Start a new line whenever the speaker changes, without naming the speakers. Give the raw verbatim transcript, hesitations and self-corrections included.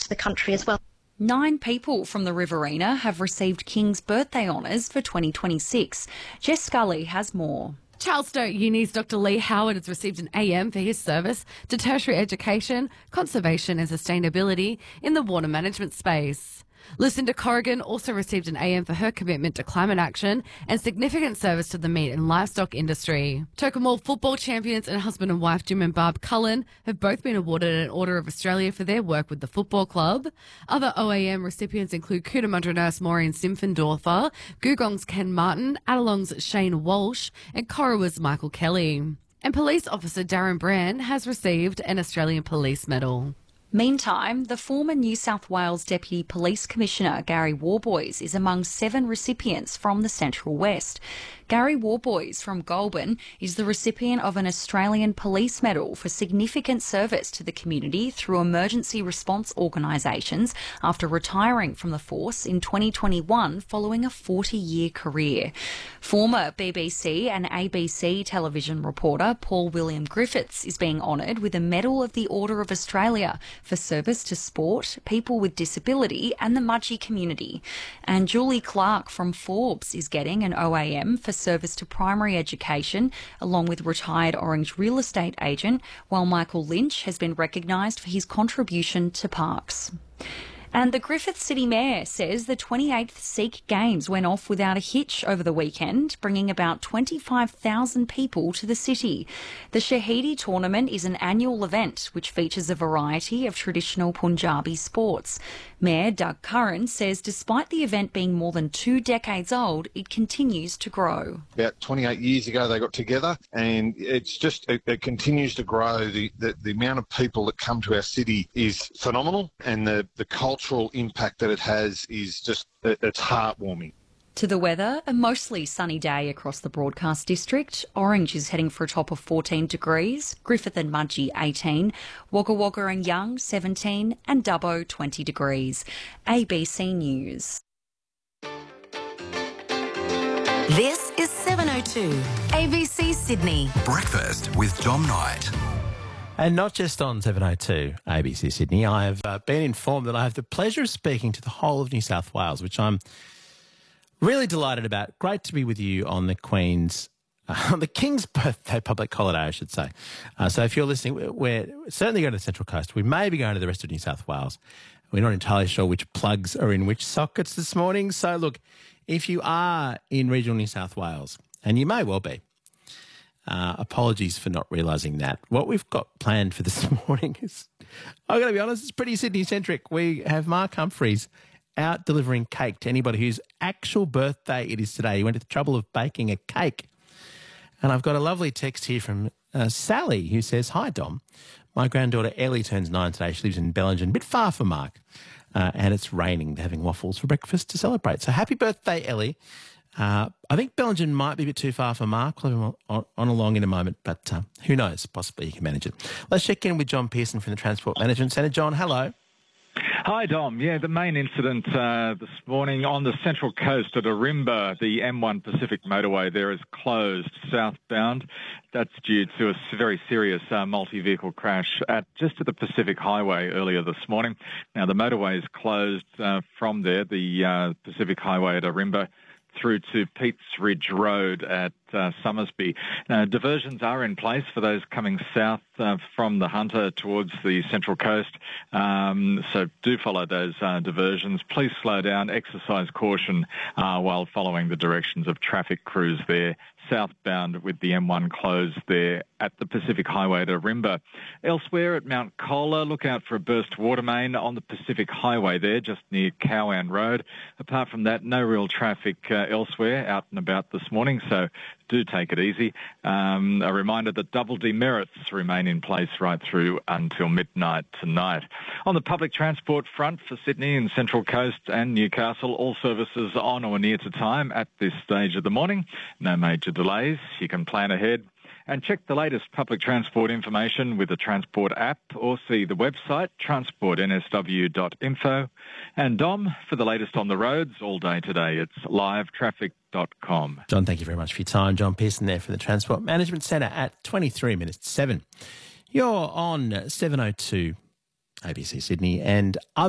to the country as well.
Nine people from the Riverina have received King's Birthday Honours for twenty twenty-six. Jess Scully has more.
Charles Sturt Uni's Doctor Lee Howard has received an A M for his service to tertiary education, conservation and sustainability in the water management space. Lucinda Corrigan also received an A M for her commitment to climate action and significant service to the meat and livestock industry. Tokemall football champions and husband and wife Jim and Barb Cullen have both been awarded an Order of Australia for their work with the football club. Other O A M recipients include Cootamundra nurse Maureen Simpfendorfer, Googong's Ken Martin, Adelong's Shane Walsh and Corowa's Michael Kelly. And police officer Darren Brand has received an Australian Police Medal.
Meantime, the former New South Wales Deputy Police Commissioner Gary Warboys is among seven recipients from the Central West. Gary Warboys from Goulburn is the recipient of an Australian Police Medal for significant service to the community through emergency response organisations after retiring from the force in twenty twenty-one following a forty-year career. Former B B C and A B C television reporter Paul William Griffiths is being honoured with a Medal of the Order of Australia for service to sport, people with disability and the Mudgee community. And Julie Clark from Forbes is getting an O A M for service to primary education, along with retired Orange real estate agent, while Michael Lynch has been recognised for his contribution to parks. And the Griffith City Mayor says the twenty-eighth Sikh Games went off without a hitch over the weekend, bringing about twenty-five thousand people to the city. The Shahidi tournament is an annual event which features a variety of traditional Punjabi sports. Mayor Doug Curran says despite the event being more than two decades old, it continues to grow.
About twenty-eight years ago they got together, and it's just, it, it continues to grow. The, the, the amount of people that come to our city is phenomenal, and the, the culture impact that it has is just, it's heartwarming.
To the weather, a mostly sunny day across the broadcast district. Orange is heading for a top of fourteen degrees, Griffith and Mudgee eighteen, Wagga Wagga and Young seventeen and Dubbo twenty degrees. A B C News.
This is seven oh two, A B C Sydney.
Breakfast with Dom Knight.
And not just on seven oh two A B C Sydney, I have uh, been informed that I have the pleasure of speaking to the whole of New South Wales, which I'm really delighted about. Great to be with you on the Queen's, uh, on the King's birthday public holiday, I should say. Uh, so if you're listening, we're certainly going to the Central Coast. We may be going to the rest of New South Wales. We're not entirely sure which plugs are in which sockets this morning. So look, if you are in regional New South Wales, and you may well be, Uh, apologies for not realising that. What we've got planned for this morning is, I've got to be honest, it's pretty Sydney-centric. We have Mark Humphreys out delivering cake to anybody whose actual birthday it is today. He went to the trouble of baking a cake. And I've got a lovely text here from uh, Sally who says, "Hi, Dom. My granddaughter Ellie turns nine today. She lives in Bellingen, a bit far for Mark. Uh, and it's raining. They're having waffles for breakfast to celebrate. So happy birthday, Ellie. Uh, I think Bellingen might be a bit too far for Mark. We'll have him on, on along in a moment, but uh, who knows? Possibly he can manage it." Let's check in with John Pearson from the Transport Management Centre. John, hello.
Hi, Dom. Yeah, the main incident uh, this morning on the Central Coast at Arimba, the M one Pacific motorway there is closed southbound. That's due to a very serious uh, multi-vehicle crash at just at the Pacific Highway earlier this morning. Now, the motorway is closed uh, from there, the uh, Pacific Highway at Arimba, through to Peats Ridge Road at uh, Summersby. Now, diversions are in place for those coming south uh, from the Hunter towards the Central Coast. Um, so do follow those uh, diversions. Please slow down, exercise caution uh, while following the directions of traffic crews there southbound with the M one closed there at the Pacific Highway to Arimba. Elsewhere at Mount Colah, look out for a burst water main on the Pacific Highway there, just near Cowan Road. Apart from that, no real traffic uh, elsewhere out and about this morning, so do take it easy. Um, a reminder that double demerits remain in place right through until midnight tonight. On the public transport front for Sydney and Central Coast and Newcastle, all services on or near to time at this stage of the morning. No major delays. You can plan ahead and check the latest public transport information with the Transport app or see the website transport n s w dot info. And Dom, for the latest on the roads all day today, it's live traffic dot com.
John, thank you very much for your time. John Pearson there from the Transport Management Centre at twenty-three minutes to seven. You're on seven oh two A B C Sydney and other